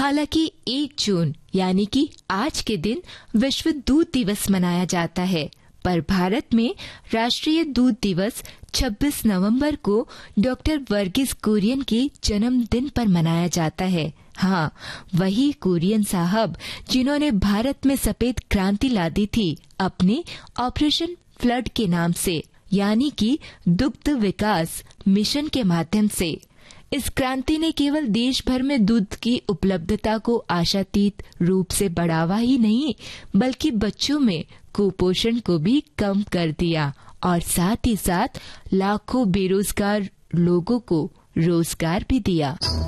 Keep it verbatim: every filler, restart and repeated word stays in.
हालांकि एक जून यानी कि आज के दिन विश्व दूध दिवस मनाया जाता है, पर भारत में राष्ट्रीय दूध दिवस छब्बीस नवंबर को डॉक्टर वर्गीस कुरियन के जन्मदिन पर मनाया जाता है। हाँ, वही कुरियन साहब जिन्होंने भारत में सफेद क्रांति ला दी थी अपने ऑपरेशन फ्लड के नाम से, यानी कि दुग्ध विकास मिशन के माध्यम से। इस क्रांति ने केवल देश भर में दूध की उपलब्धता को आशातीत रूप से बढ़ावा ही नहीं, बल्कि बच्चों में कुपोषण को भी कम कर दिया और साथ ही साथ लाखों बेरोजगार लोगों को रोजगार भी दिया।